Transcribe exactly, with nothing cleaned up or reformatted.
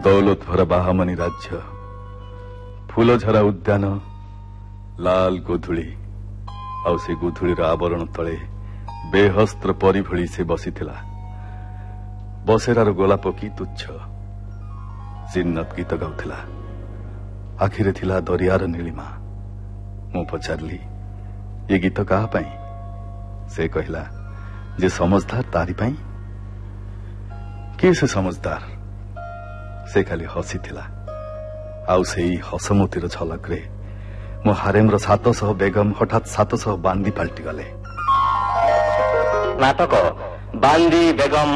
दौलत भरा बाहामनी राज्य फूलझरा उद्यान लाल गोधूली आउ से गोधूलीर आवरण तले बेहस्त्र परी भली से बसीथिला। बसेरार गोलाप की तुच्छ जिन्नत गीत गाउथिला। आखिरे थिला दरियार नीलिमा। मु पचारली ये गीत कहा पाई? से कहला जे समझदार तारी पाई। कि से समझदार? से खाली हसी थिला। आउ से हसमुतिर झलक रे मो हारेम्र सात सौ बेगम हठात सात सौ बांदी पाल्टी गले। नाटक बांदी बेगम